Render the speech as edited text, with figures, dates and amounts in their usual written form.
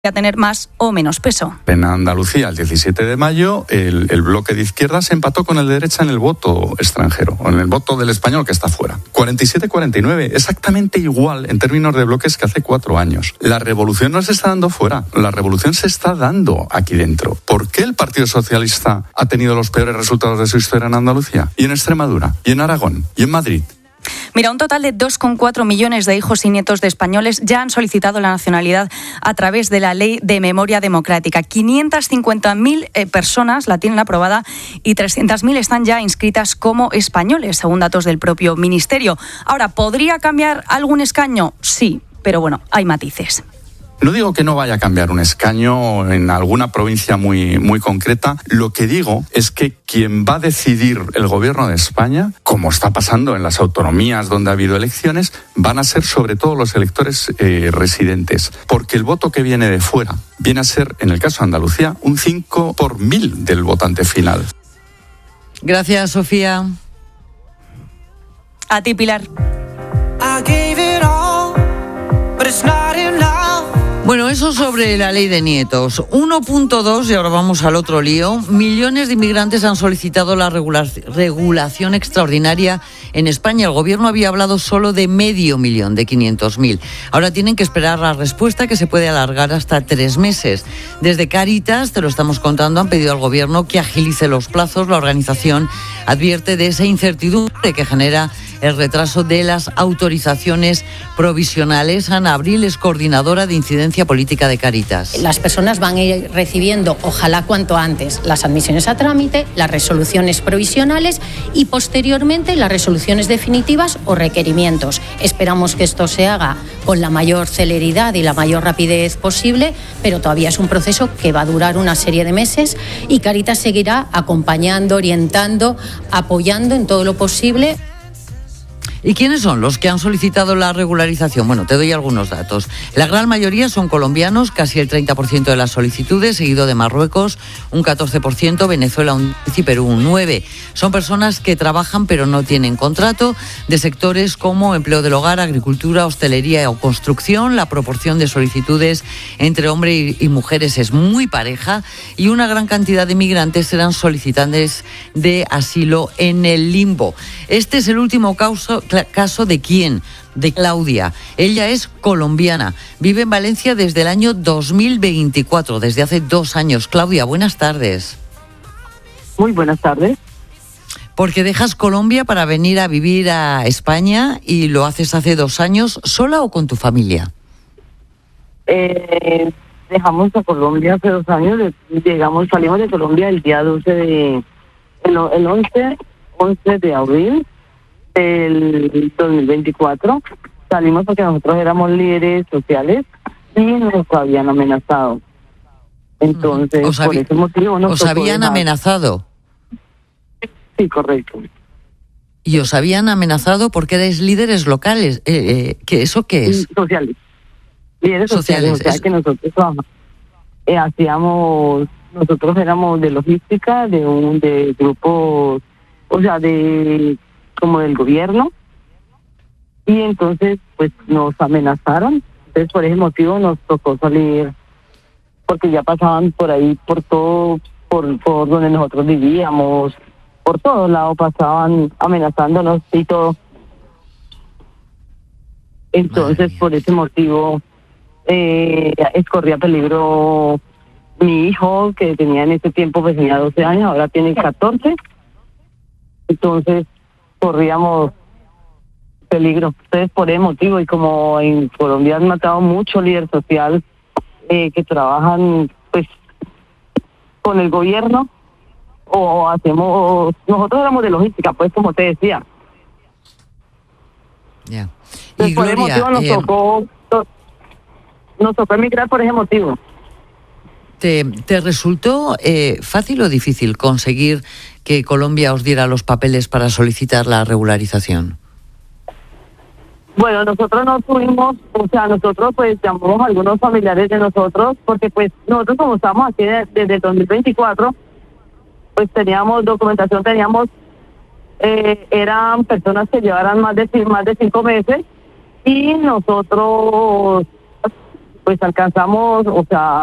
a tener más o menos peso. En Andalucía, el 17 de mayo, el bloque de izquierda se empató con el de derecha en el voto extranjero, en el voto del español que está fuera. 47-49, exactamente igual en términos de bloques que hace 4 años. La revolución no se está dando fuera, la revolución se está dando aquí dentro. ¿Por qué el Partido Socialista ha tenido los peores resultados de su historia en Andalucía, y en Extremadura, y en Aragón, y en Madrid? Mira, un total de 2,4 millones de hijos y nietos de españoles ya han solicitado la nacionalidad a través de la Ley de Memoria Democrática. 550.000 personas la tienen aprobada y 300.000 están ya inscritas como españoles, según datos del propio Ministerio. Ahora, ¿podría cambiar algún escaño? Sí, pero bueno, hay matices. No digo que no vaya a cambiar un escaño en alguna provincia muy concreta. Lo que digo es que quien va a decidir el gobierno de España, como está pasando en las autonomías donde ha habido elecciones, van a ser sobre todo los electores residentes. Porque el voto que viene de fuera viene a ser, en el caso de Andalucía, un 5 por 1000 del votante final. Gracias, Sofía. A ti, Pilar. Bueno, eso sobre la ley de nietos. 1.2, y ahora vamos al otro lío. Millones de inmigrantes han solicitado la regulación extraordinaria en España. El gobierno había hablado solo de 500.000, de 500.000. Ahora tienen que esperar la respuesta, que se puede alargar hasta 3 meses. Desde Cáritas, te lo estamos contando, han pedido al gobierno que agilice los plazos. La organización advierte de esa incertidumbre que genera el retraso de las autorizaciones provisionales. Ana Abril es coordinadora de incidencia política de Cáritas. Las personas van a ir recibiendo, ojalá cuanto antes, las admisiones a trámite, las resoluciones provisionales y posteriormente las resoluciones definitivas o requerimientos. Esperamos que esto se haga con la mayor celeridad y la mayor rapidez posible, pero todavía es un proceso que va a durar una serie de meses y Cáritas seguirá acompañando, orientando, apoyando en todo lo posible. ¿Y quiénes son los que han solicitado la regularización? Bueno, te doy algunos datos. La gran mayoría son colombianos, casi el 30% de las solicitudes, seguido de Marruecos, un 14%, Venezuela un 10% y Perú un 9%. Son personas que trabajan pero no tienen contrato, de sectores como empleo del hogar, agricultura, hostelería o construcción. La proporción de solicitudes entre hombres y mujeres es muy pareja y una gran cantidad de migrantes eran solicitantes de asilo en el limbo. Este es el último caso de quién, de Claudia. Ella es colombiana, vive en Valencia desde el año 2024, desde hace 2 años. Claudia, buenas tardes. Muy buenas tardes. Porque dejas Colombia para venir a vivir a España y lo haces hace 2 años, ¿sola o con tu familia? Dejamos a Colombia hace 2 años, salimos de Colombia el día 11 de abril del 2024. Salimos porque nosotros éramos líderes sociales y nos habían amenazado. Entonces, por ese motivo ¿os habían amenazado? Sí, correcto. ¿Y os habían amenazado porque erais líderes locales? ¿Eso qué es? Sociales. Líderes sociales. O sea, que nosotros nosotros éramos de logística, de grupos, o sea, como del gobierno, y entonces pues nos amenazaron. Entonces por ese motivo nos tocó salir, porque ya pasaban por ahí, por todo, por donde nosotros vivíamos, por todos lados pasaban amenazándonos y todo. Entonces por ese motivo corría peligro mi hijo, que tenía en ese tiempo, pues tenía 12 años, ahora tiene 14. Entonces corríamos peligro. Entonces por ese motivo, y como en Colombia han matado mucho líder social que trabajan pues con el gobierno, nosotros éramos de logística, pues, como te decía. Ya. Entonces, por ese motivo nos tocó emigrar por ese motivo. ¿Te resultó fácil o difícil conseguir que Colombia os diera los papeles para solicitar la regularización? Bueno, nosotros no tuvimos, nosotros pues llamamos a algunos familiares de nosotros, porque pues nosotros como estamos aquí desde 2024, pues teníamos documentación, eran personas que llevaran más de 5 meses, y nosotros pues alcanzamos, o sea,